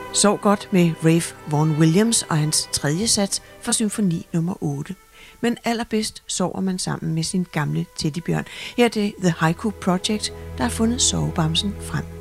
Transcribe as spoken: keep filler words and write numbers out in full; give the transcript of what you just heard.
Sov godt med Ralph Vaughan Williams og hans tredje sats for symfoni nummer otte. Men allerbedst sover man sammen med sin gamle teddybjørn. Her er det The Haiku Project, der har fundet sovebamsen frem.